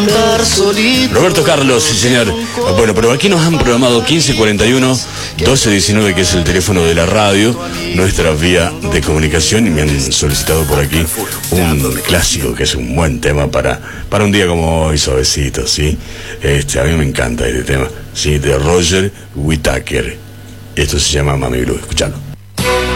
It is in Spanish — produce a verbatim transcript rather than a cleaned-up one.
Roberto Carlos, sí señor. Bueno, pero aquí nos han programado quince cuarenta y uno, doce diecinueve, que es el teléfono de la radio, nuestra vía de comunicación, y me han solicitado por aquí un clásico que es un buen tema para, para un día como hoy, suavecito, ¿sí? Este, a mí me encanta este tema, ¿sí? De Roger Whittaker. Esto se llama Mami Blue, escuchalo.